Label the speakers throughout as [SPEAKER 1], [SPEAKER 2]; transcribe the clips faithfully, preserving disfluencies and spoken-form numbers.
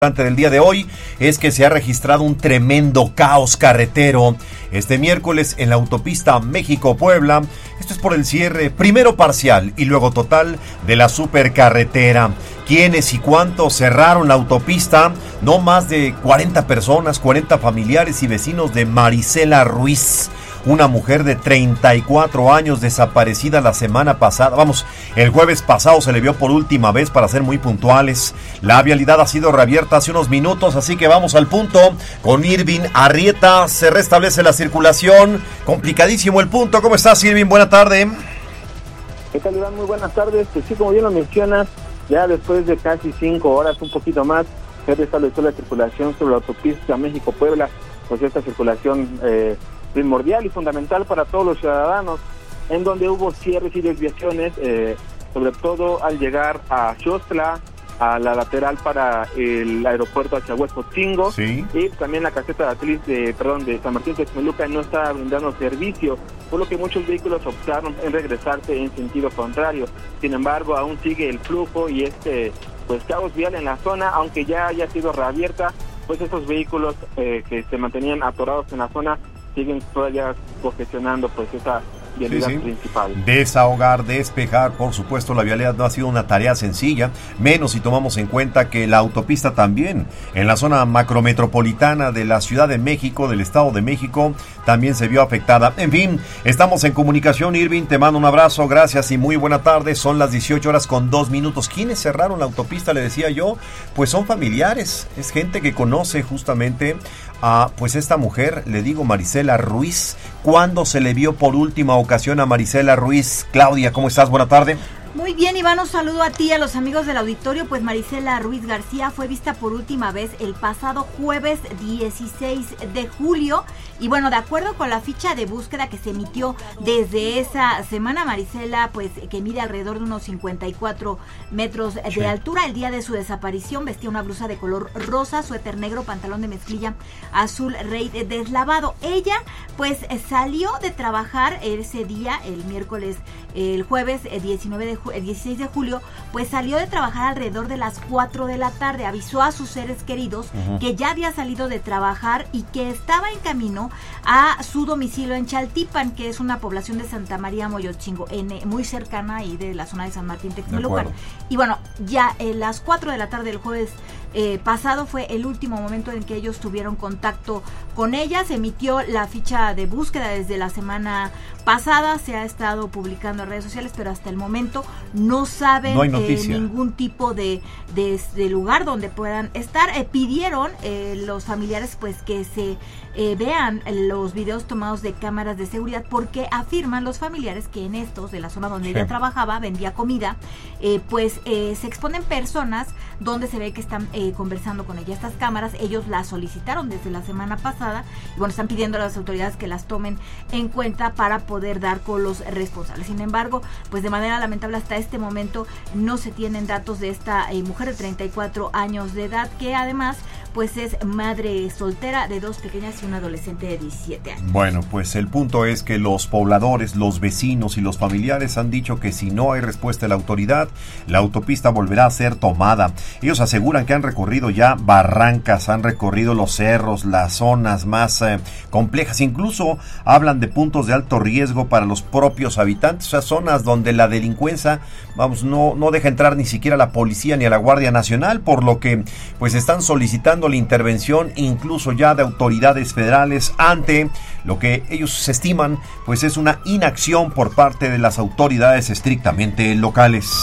[SPEAKER 1] Del día de hoy es que se ha registrado un tremendo caos carretero este miércoles en la autopista México-Puebla. Esto es por el cierre primero parcial y luego total de la supercarretera. ¿Quiénes y cuántos cerraron la autopista? No más de cuarenta personas, cuarenta familiares y vecinos de Marisela Ruiz, una mujer de treinta y cuatro años desaparecida la semana pasada. Vamos, el jueves pasado se le vio por última vez, para ser muy puntuales. La vialidad ha sido reabierta hace unos minutos, así que vamos al punto con Irving Arrieta. Se restablece la circulación. Complicadísimo el punto. ¿Cómo estás, Irving? Buena tarde.
[SPEAKER 2] ¿Qué tal, Iván? Muy buenas tardes. Pues sí, como bien lo mencionas, ya después de casi cinco horas, un poquito más, se restableció la circulación sobre la autopista México-Puebla. Pues esta circulación eh, primordial y fundamental para todos los ciudadanos, en donde hubo cierres y desviaciones, eh, sobre todo al llegar a Xostla, a la lateral para el aeropuerto hacia Huehuetenango,
[SPEAKER 1] sí. Y
[SPEAKER 2] también la caseta de Atlis de, perdón, de San Martín Texmelucan no está brindando servicio, por lo que muchos vehículos optaron en regresarse en sentido contrario. Sin embargo, aún sigue el flujo y este pues caos vial en la zona, aunque ya haya sido reabierta, pues estos vehículos eh, que se mantenían atorados en la zona siguen todavía congestionando pues esa vialidad sí, sí. principal.
[SPEAKER 1] Desahogar, despejar, por supuesto, la vialidad no ha sido una tarea sencilla, menos si tomamos en cuenta que la autopista también, en la zona macrometropolitana de la Ciudad de México, del Estado de México, también se vio afectada. En fin, estamos en comunicación, Irving, te mando un abrazo, gracias y muy buena tarde. Son las dieciocho horas con dos minutos. ¿Quiénes cerraron la autopista? Le decía yo, pues son familiares, es gente que conoce justamente a pues esta mujer, le digo Marisela Ruiz. ¿Cuándo se le vio por última ocasión a Marisela Ruiz? Claudia, ¿cómo estás? Buena tarde.
[SPEAKER 3] Muy bien, Iván, un saludo a ti y a los amigos del auditorio. Pues Marisela Ruiz García fue vista por última vez el pasado jueves dieciséis de julio. Y bueno, de acuerdo con la ficha de búsqueda que se emitió desde esa semana, Marisela, pues que mide alrededor de unos cincuenta y cuatro metros de sí. altura, el día de su desaparición vestía una blusa de color rosa, suéter negro, pantalón de mezclilla azul rey deslavado. Ella pues salió de trabajar ese día, el miércoles, el jueves diecinueve de el dieciséis de julio, pues salió de trabajar alrededor de las cuatro de la tarde, avisó a sus seres queridos uh-huh. que ya había salido de trabajar y que estaba en camino a su domicilio en Chaltipan, que es una población de Santa María Moyochingo, en, muy cercana ahí de la zona de San Martín Texmelucan. Y bueno, ya en las cuatro de la tarde del jueves eh, pasado fue el último momento en que ellos tuvieron contacto con ella. Se emitió la ficha de búsqueda desde la semana pasada, se ha estado publicando en redes sociales, pero hasta el momento no saben
[SPEAKER 1] no hay
[SPEAKER 3] eh, ningún tipo de, de, de lugar donde puedan estar. Eh, pidieron eh, los familiares pues que se eh, vean los videos tomados de cámaras de seguridad, porque afirman los familiares que en estos, de la zona donde sí. ella trabajaba, vendía comida, eh, pues eh, se exponen personas donde se ve que están eh, conversando con ella. Estas cámaras ellos las solicitaron desde la semana pasada y bueno, están pidiendo a las autoridades que las tomen en cuenta para poder dar con los responsables. Sin embargo, pues de manera lamentable hasta este momento no se tienen datos de esta eh, mujer de treinta y cuatro años de edad, que además pues es madre soltera de dos pequeñas y un adolescente de diecisiete años.
[SPEAKER 1] Bueno, pues el punto es que los pobladores, los vecinos y los familiares han dicho que si no hay respuesta de la autoridad, la autopista volverá a ser tomada. Ellos aseguran que han recorrido ya barrancas, han recorrido los cerros, las zonas más eh, complejas, incluso hablan de puntos de alto riesgo para los propios habitantes, o sea, zonas donde la delincuencia, vamos, no, no deja entrar ni siquiera a la policía ni a la Guardia Nacional, por lo que pues están solicitando la intervención incluso ya de autoridades federales ante lo que ellos estiman pues es una inacción por parte de las autoridades estrictamente locales.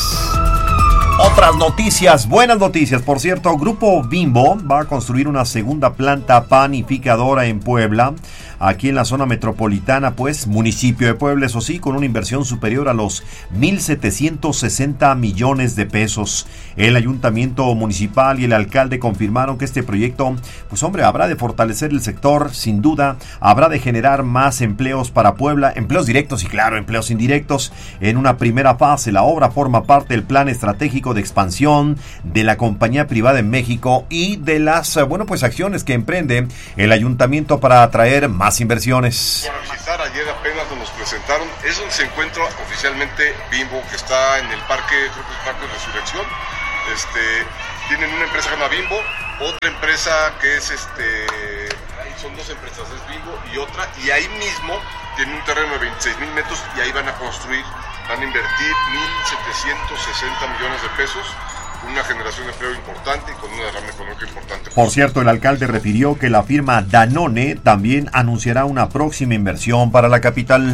[SPEAKER 1] Otras noticias, buenas noticias, por cierto. Grupo Bimbo va a construir una segunda planta panificadora en Puebla, aquí en la zona metropolitana, pues, municipio de Puebla, eso sí, con una inversión superior a los mil setecientos sesenta millones de pesos. El ayuntamiento municipal y el alcalde confirmaron que este proyecto, pues hombre, habrá de fortalecer el sector, sin duda, habrá de generar más empleos para Puebla, empleos directos y claro, empleos indirectos. En una primera fase, la obra forma parte del plan estratégico de expansión de la compañía privada en México y de las, bueno, pues acciones que emprende el ayuntamiento para atraer más inversiones.
[SPEAKER 4] Por visitar, ayer apenas nos presentaron, es donde se encuentra oficialmente Bimbo, que está en el parque, creo que es el Parque de Resurrección. Este, tienen una empresa que se llama Bimbo, otra empresa que es este, son dos empresas, es Vigo y otra, y ahí mismo tiene un terreno de veintiséis mil metros y ahí van a construir, van a invertir mil setecientos sesenta millones de pesos, una generación de empleo importante y con una derrama económica importante.
[SPEAKER 1] Por cierto, el alcalde refirió que la firma Danone también anunciará una próxima inversión para la capital.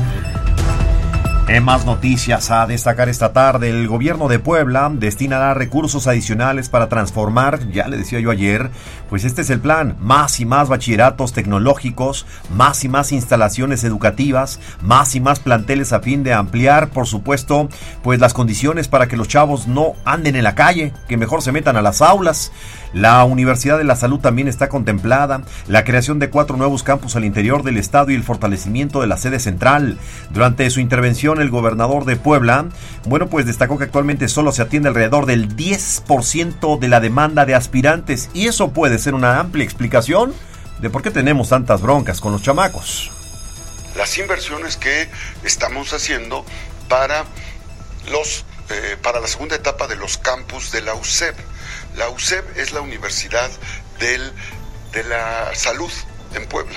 [SPEAKER 1] En más noticias a destacar esta tarde, el gobierno de Puebla destinará recursos adicionales para transformar, ya le decía yo ayer, pues este es el plan, más y más bachilleratos tecnológicos, más y más instalaciones educativas, más y más planteles a fin de ampliar, por supuesto, pues las condiciones para que los chavos no anden en la calle, que mejor se metan a las aulas. La Universidad de la Salud también está contemplada, la creación de cuatro nuevos campus al interior del estado y el fortalecimiento de la sede central. Durante su intervención, el gobernador de Puebla, bueno, pues destacó que actualmente solo se atiende alrededor del diez por ciento de la demanda de aspirantes, y eso puede ser una amplia explicación de por qué tenemos tantas broncas con los chamacos.
[SPEAKER 5] Las inversiones que estamos haciendo para los eh, para la segunda etapa de los campus de la U C E B. La U C E B es la Universidad del, de la Salud en Puebla.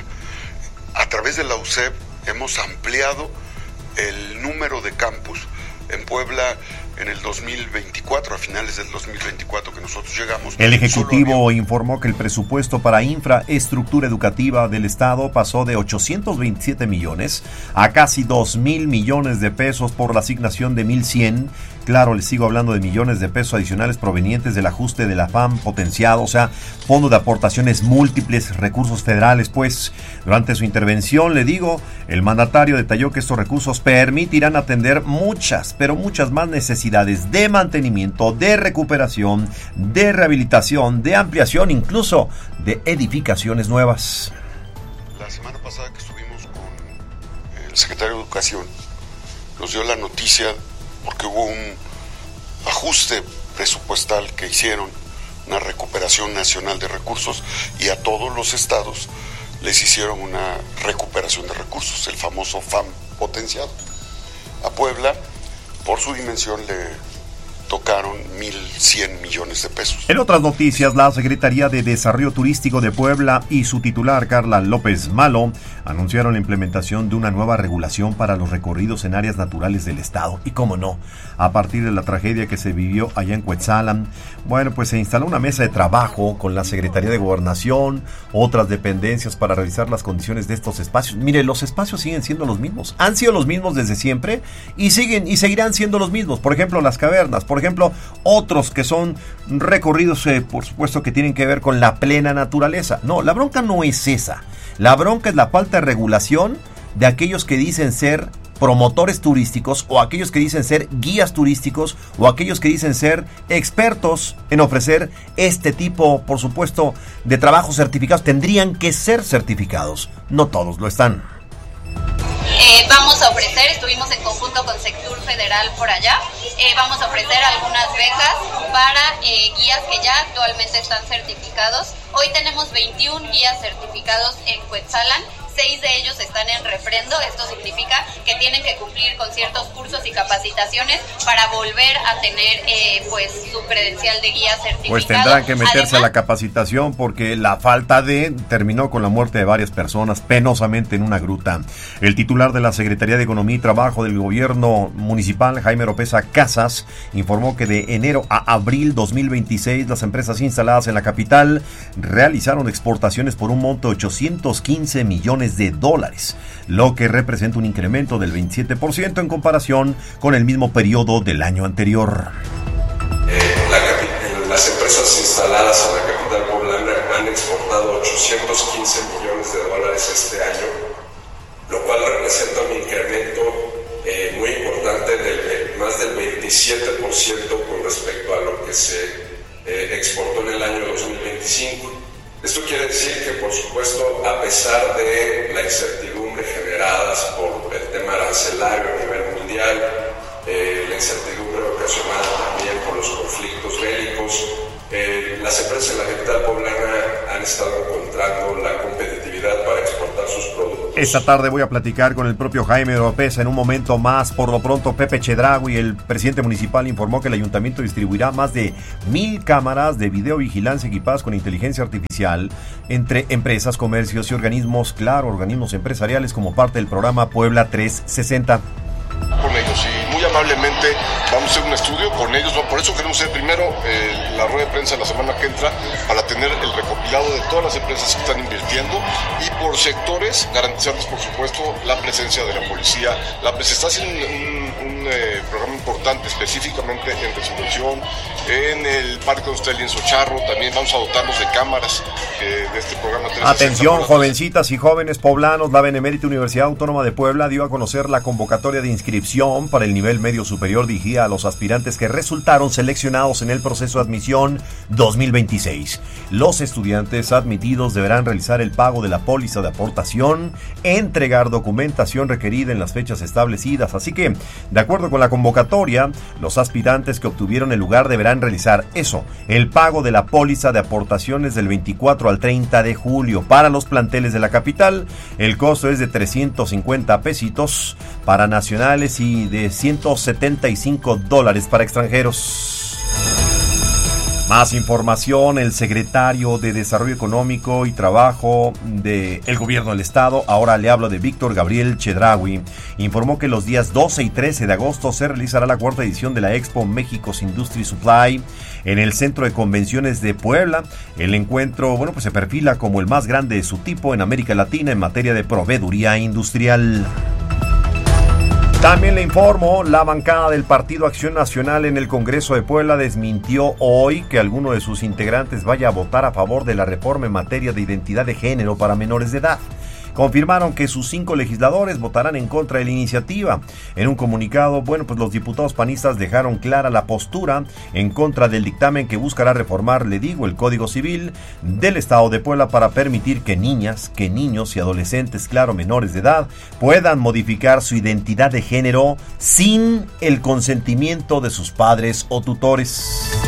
[SPEAKER 5] A través de la U C E B hemos ampliado el número de campus en Puebla en el dos mil veinticuatro, a finales del dos mil veinticuatro que nosotros llegamos.
[SPEAKER 1] El Ejecutivo había... informó que el presupuesto para infraestructura educativa del Estado pasó de ochocientos veintisiete millones a casi dos mil millones de pesos por la asignación de mil cien. Claro, les sigo hablando de millones de pesos adicionales provenientes del ajuste de la F A M potenciado, o sea, fondo de aportaciones múltiples, recursos federales. Pues durante su intervención, le digo, el mandatario detalló que estos recursos permitirán atender muchas, pero muchas más necesidades de mantenimiento, de recuperación, de rehabilitación, de ampliación, incluso de edificaciones nuevas.
[SPEAKER 5] La semana pasada que estuvimos con el secretario de Educación, nos dio la noticia porque hubo un ajuste presupuestal que hicieron, una recuperación nacional de recursos, y a todos los estados les hicieron una recuperación de recursos, el famoso F A M potenciado. A Puebla, por su dimensión, le tocaron mil cien millones de pesos.
[SPEAKER 1] En otras noticias, la Secretaría de Desarrollo Turístico de Puebla y su titular, Carla López Malo, anunciaron la implementación de una nueva regulación para los recorridos en áreas naturales del estado. Y cómo no, a partir de la tragedia que se vivió allá en Cuetzalan, bueno, pues se instaló una mesa de trabajo con la Secretaría de Gobernación, otras dependencias para revisar las condiciones de estos espacios. Mire, los espacios siguen siendo los mismos, han sido los mismos desde siempre y siguen y seguirán siendo los mismos. Por ejemplo, las cavernas, por ejemplo, otros que son recorridos, eh, por supuesto, que tienen que ver con la plena naturaleza. No, la bronca no es esa. La bronca es la falta de regulación de aquellos que dicen ser promotores turísticos, o aquellos que dicen ser guías turísticos, o aquellos que dicen ser expertos en ofrecer este tipo, por supuesto, de trabajos certificados. Tendrían que ser certificados. No todos lo están.
[SPEAKER 6] Eh, vamos a ofrecer, estuvimos en conjunto con Sectur Federal por allá, eh, vamos a ofrecer algunas becas para eh, guías que ya actualmente están certificados. Hoy tenemos veintiún guías certificados en Cuetzalan, seis de ellos están en refrendo. Esto significa que tienen que cumplir con ciertos cursos y capacitaciones para volver a tener eh, pues su credencial de guía certificado.
[SPEAKER 1] Pues tendrán que meterse Además, a la capacitación, porque la falta de terminó con la muerte de varias personas penosamente en una gruta. El titular de la Secretaría de Economía y Trabajo del Gobierno Municipal, Jaime Oropesa Casas, informó que de enero a abril dos mil veintiséis las empresas instaladas en la capital realizaron exportaciones por un monto de ochocientos quince millones de dólares, lo que representa un incremento del veintisiete por ciento en comparación con el mismo periodo del año anterior.
[SPEAKER 7] Eh, la, las empresas instaladas en la capital poblana han exportado ochocientos quince millones de dólares este año, lo cual representa un incremento eh, muy importante del más del veintisiete por ciento con respecto a lo que se eh, exportó en el año dos mil veinticinco. Esto quiere decir que, por supuesto, a pesar de la incertidumbre generada por el tema arancelario a nivel mundial, eh, la incertidumbre ocasionada también por los conflictos bélicos, eh, las empresas en la capital poblana han estado encontrando la competitividad para exportar sus productos
[SPEAKER 1] Esta tarde voy a platicar con el propio Jaime Oropesa en un momento más. Por lo pronto, Pepe Chedraui, el presidente municipal, informó que el ayuntamiento distribuirá más de mil cámaras de videovigilancia equipadas con inteligencia artificial entre empresas, comercios y organismos, claro, organismos empresariales, como parte del programa Puebla trescientos sesenta.
[SPEAKER 4] Con ellos y muy amablemente vamos a hacer un estudio con ellos, por eso queremos hacer primero eh, la rueda de prensa la semana que entra para tener el recopilado de todas las empresas que están invirtiendo y por sectores garantizarles por supuesto la presencia de la policía. La, se está haciendo un, un, un eh, programa importante específicamente en Resurrección, en el Parque donde está el lienzo charro, también vamos a dotarnos de cámaras eh, de este programa.
[SPEAKER 1] Atención, jovencitas y jóvenes poblanos, la Benemérita Universidad Autónoma de Puebla dio a conocer la convocatoria de inscripción para el nivel medio superior dirigida a los aspirantes que resultaron seleccionados en el proceso de admisión dos mil veintiséis. Los estudiantes admitidos deberán realizar el pago de la póliza de aportación, entregar documentación requerida en las fechas establecidas, así que, de acuerdo con la convocatoria, los aspirantes que obtuvieron el lugar deberán realizar eso, el pago de la póliza de aportaciones del veinticuatro al treinta de julio. Para los planteles de la capital, el costo es de trescientos cincuenta pesitos para nacionales y de ciento setenta y cinco dólares para extranjeros. Más información, el secretario de Desarrollo Económico y Trabajo del Gobierno del Estado, ahora le hablo de Víctor Gabriel Chedraui, informó que los días doce y trece de agosto se realizará la cuarta edición de la Expo México's Industry Supply en el Centro de Convenciones de Puebla. El encuentro, bueno, pues se perfila como el más grande de su tipo en América Latina en materia de proveeduría industrial. También le informo, la bancada del Partido Acción Nacional en el Congreso de Puebla desmintió hoy que alguno de sus integrantes vaya a votar a favor de la reforma en materia de identidad de género para menores de edad. Confirmaron que sus cinco legisladores votarán en contra de la iniciativa. En un comunicado, bueno, pues los diputados panistas dejaron clara la postura en contra del dictamen que buscará reformar, le digo, el Código Civil del Estado de Puebla para permitir que niñas, que niños y adolescentes, claro, menores de edad, puedan modificar su identidad de género sin el consentimiento de sus padres o tutores.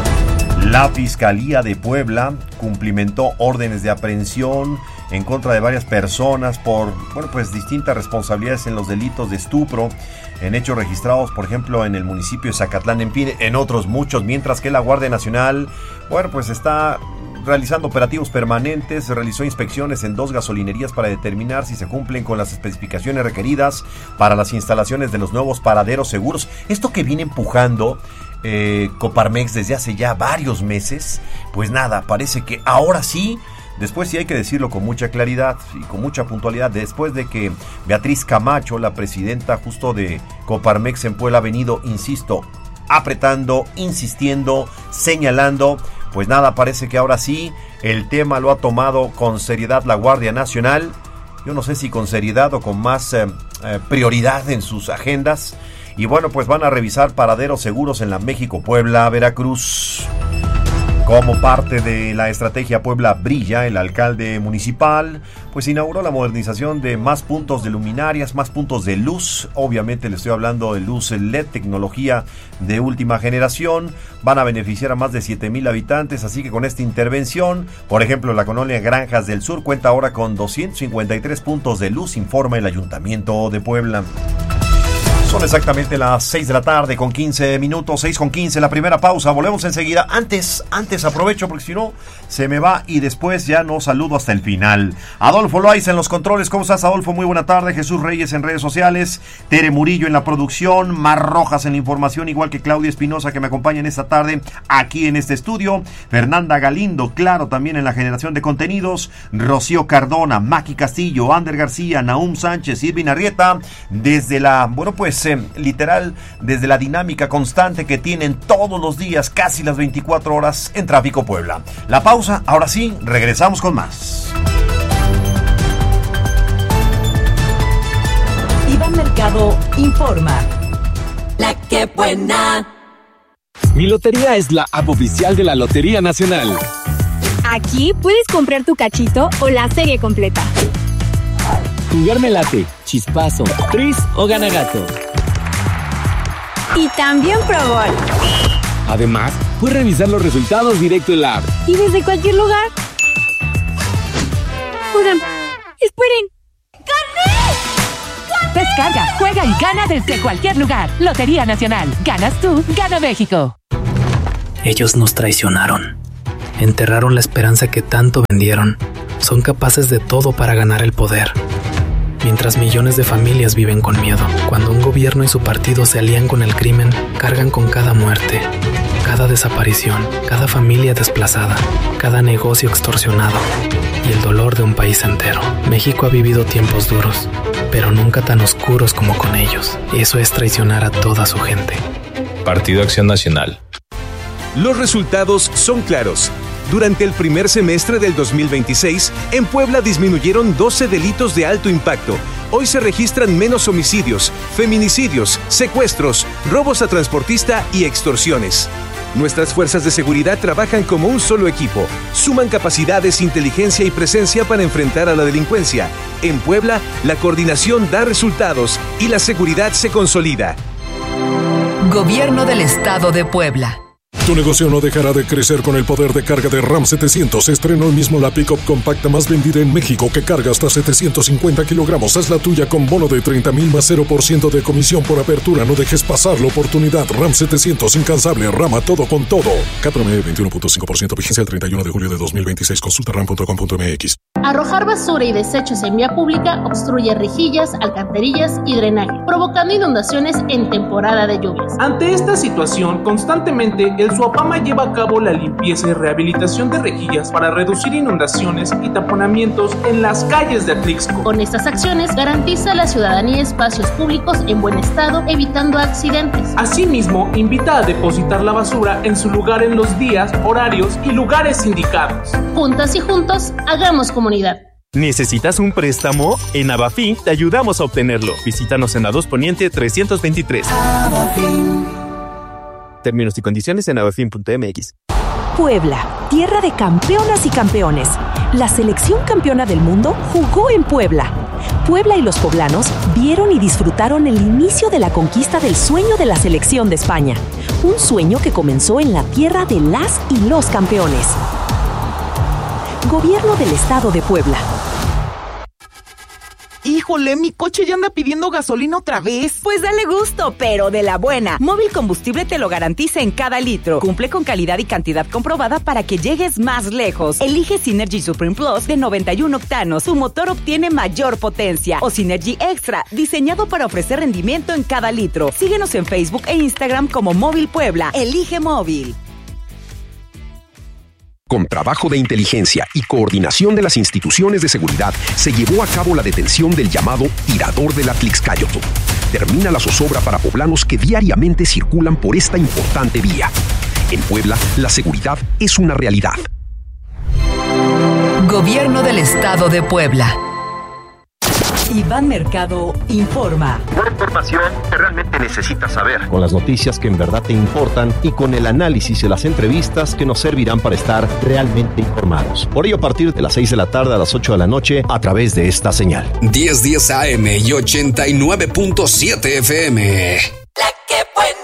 [SPEAKER 1] La Fiscalía de Puebla cumplimentó órdenes de aprehensión en contra de varias personas por, bueno, pues distintas responsabilidades en los delitos de estupro, en hechos registrados, por ejemplo, en el municipio de Zacatlán, en Pine, en otros muchos, mientras que la Guardia Nacional, bueno, pues está realizando operativos permanentes, realizó inspecciones en dos gasolinerías para determinar si se cumplen con las especificaciones requeridas para las instalaciones de los nuevos paraderos seguros. Esto que viene empujando eh, Coparmex desde hace ya varios meses, pues nada, parece que ahora sí. Después sí hay que decirlo con mucha claridad y con mucha puntualidad, después de que Beatriz Camacho, la presidenta justo de Coparmex en Puebla, ha venido, insisto, apretando, insistiendo, señalando, pues nada, parece que ahora sí el tema lo ha tomado con seriedad la Guardia Nacional. Yo no sé si con seriedad o con más eh, eh, prioridad en sus agendas. Y bueno, pues van a revisar paraderos seguros en la México-Puebla, Veracruz. Como parte de la estrategia Puebla Brilla, el alcalde municipal pues inauguró la modernización de más puntos de luminarias, más puntos de luz. Obviamente le estoy hablando de luz L E D, tecnología de última generación. Van a beneficiar a más de siete mil habitantes, así que con esta intervención, por ejemplo, la colonia Granjas del Sur cuenta ahora con doscientos cincuenta y tres puntos de luz, informa el Ayuntamiento de Puebla. Son exactamente las seis de la tarde con quince minutos, seis con quince, la primera pausa, volvemos enseguida. Antes, antes aprovecho porque si no se me va y después ya no saludo hasta el final. Adolfo Loaiza en los controles, ¿cómo estás, Adolfo? Muy buena tarde. Jesús Reyes en redes sociales, Tere Murillo en la producción, Mar Rojas en la información, igual que Claudia Espinosa que me acompaña en esta tarde aquí en este estudio, Fernanda Galindo, claro, también en la generación de contenidos, Rocío Cardona, Maki Castillo, Ander García, Nahum Sánchez, Irvin Arrieta, desde la, bueno pues, Eh, literal, desde la dinámica constante que tienen todos los días, casi las veinticuatro horas en Tráfico Puebla. La pausa, ahora sí, regresamos con más.
[SPEAKER 8] Iván Mercado informa. La que buena.
[SPEAKER 9] Mi Lotería es la app oficial de la Lotería Nacional.
[SPEAKER 10] Aquí puedes comprar tu cachito o la serie completa.
[SPEAKER 9] Jugarme late, chispazo, tris o ganagato.
[SPEAKER 10] Y también Pro Bowl.
[SPEAKER 9] Además, puedes revisar los resultados directo en la app.
[SPEAKER 10] Y desde cualquier lugar. Oigan, esperen. ¡Gana!
[SPEAKER 11] Descarga, juega y gana desde cualquier lugar. Lotería Nacional. Ganas tú, gana México.
[SPEAKER 12] Ellos nos traicionaron. Enterraron la esperanza que tanto vendieron. Son capaces de todo para ganar el poder. Mientras millones de familias viven con miedo. Cuando un gobierno y su partido se alían con el crimen, cargan con cada muerte, cada desaparición, cada familia desplazada, cada negocio extorsionado y el dolor de un país entero. México ha vivido tiempos duros, pero nunca tan oscuros como con ellos. Eso es traicionar a toda su gente.
[SPEAKER 13] Partido Acción Nacional.
[SPEAKER 14] Los resultados son claros. Durante el primer semestre del dos mil veintiséis, en Puebla disminuyeron doce delitos de alto impacto. Hoy se registran menos homicidios, feminicidios, secuestros, robos a transportista y extorsiones. Nuestras fuerzas de seguridad trabajan como un solo equipo. Suman capacidades, inteligencia y presencia para enfrentar a la delincuencia. En Puebla, la coordinación da resultados y la seguridad se consolida.
[SPEAKER 8] Gobierno del Estado de Puebla.
[SPEAKER 15] Tu negocio no dejará de crecer con el poder de carga de RAM setecientos. Estrenó hoy mismo la pick-up compacta más vendida en México, que carga hasta setecientos cincuenta kilogramos. Haz la tuya con bono de treinta mil más cero por ciento de comisión por apertura. No dejes pasar la oportunidad. RAM setecientos, incansable, rama todo con todo. K P M G veintiuno punto cinco por ciento, vigencia el treinta y uno de julio de dos mil veintiséis. Consulta ram punto com punto m x.
[SPEAKER 16] Arrojar basura y desechos en vía pública obstruye rejillas, alcantarillas y drenaje, provocando inundaciones en temporada de lluvias.
[SPEAKER 17] Ante esta situación, constantemente el SUAPAMA lleva a cabo la limpieza y rehabilitación de rejillas para reducir inundaciones y taponamientos en las calles de Atlixco.
[SPEAKER 16] Con estas acciones garantiza a la ciudadanía espacios públicos en buen estado, evitando accidentes.
[SPEAKER 17] Asimismo, invita a depositar la basura en su lugar en los días, horarios y lugares indicados.
[SPEAKER 16] Juntas y juntos, hagamos comunidad.
[SPEAKER 18] ¿Necesitas un préstamo? En Abafin te ayudamos a obtenerlo. Visítanos en Ados Poniente trescientos veintitrés. Abafin. Términos y condiciones en abafin punto m x.
[SPEAKER 8] Puebla, tierra de campeonas y campeones. La selección campeona del mundo jugó en Puebla. Puebla y los poblanos vieron y disfrutaron el inicio de la conquista del sueño de la selección de España. Un sueño que comenzó en la tierra de las y los campeones. Gobierno del Estado de Puebla.
[SPEAKER 19] Híjole, mi coche ya anda pidiendo gasolina otra vez.
[SPEAKER 20] Pues dale gusto, pero de la buena. Móvil Combustible te lo garantiza en cada litro. Cumple con calidad y cantidad comprobada para que llegues más lejos. Elige Synergy Supreme Plus de noventa y uno octanos. Su motor obtiene mayor potencia. O Synergy Extra, diseñado para ofrecer rendimiento en cada litro. Síguenos en Facebook e Instagram como Móvil Puebla. Elige Móvil.
[SPEAKER 21] Con trabajo de inteligencia y coordinación de las instituciones de seguridad, se llevó a cabo la detención del llamado tirador del Atlixcáyotl. Termina la zozobra para poblanos que diariamente circulan por esta importante vía. En Puebla, la seguridad es una realidad.
[SPEAKER 8] Gobierno del Estado de Puebla. Iván Mercado informa.
[SPEAKER 22] Por información que realmente necesitas saber.
[SPEAKER 23] Con las noticias que en verdad te importan y con el análisis y las entrevistas que nos servirán para estar realmente informados. Por ello, a partir de las seis de la tarde a las ocho de la noche, a través de esta señal.
[SPEAKER 24] diez diez A M y ochenta y nueve punto siete F M.
[SPEAKER 8] La que buena.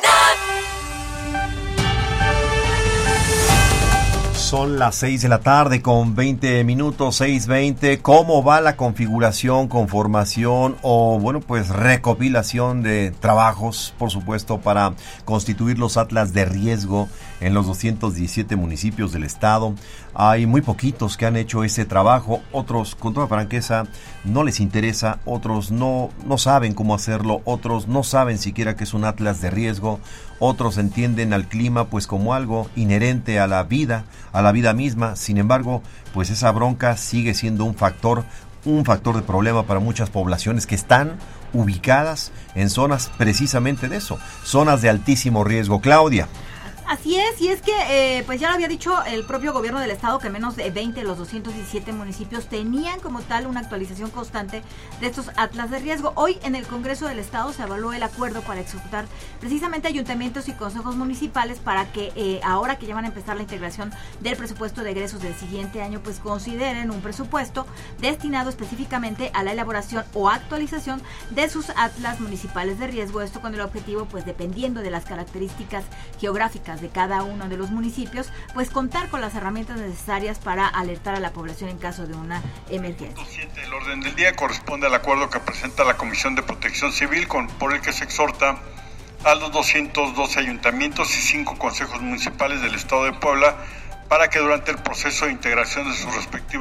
[SPEAKER 1] Son las seis de la tarde con veinte minutos, seis veinte. ¿Cómo va la configuración, conformación o, bueno, pues recopilación de trabajos, por supuesto, para constituir los atlas de riesgo en los doscientos diecisiete municipios del estado? Hay muy poquitos que han hecho ese trabajo, otros, con toda franqueza, no les interesa, otros no, no saben cómo hacerlo, otros no saben siquiera que es un atlas de riesgo, otros entienden al clima pues como algo inherente a la vida, a la vida misma. Sin embargo, pues esa bronca sigue siendo un factor, un factor de problema para muchas poblaciones que están ubicadas en zonas precisamente de eso, zonas de altísimo riesgo. Claudia.
[SPEAKER 3] Así es, y es que eh, pues ya lo había dicho el propio gobierno del estado que menos de veinte de los doscientos diecisiete municipios tenían como tal una actualización constante de estos atlas de riesgo. Hoy en el Congreso del Estado se evaluó el acuerdo para ejecutar precisamente ayuntamientos y consejos municipales para que eh, ahora que ya van a empezar la integración del presupuesto de egresos del siguiente año, pues consideren un presupuesto destinado específicamente a la elaboración o actualización de sus atlas municipales de riesgo. Esto con el objetivo, pues dependiendo de las características geográficas de cada uno de los municipios, pues contar con las herramientas necesarias para alertar a la población en caso de una emergencia.
[SPEAKER 2] El orden del día corresponde al acuerdo que presenta la Comisión de Protección Civil, con, por el que se exhorta a los doscientos doce ayuntamientos y cinco consejos municipales del estado de Puebla para que durante el proceso de integración de sus respectivos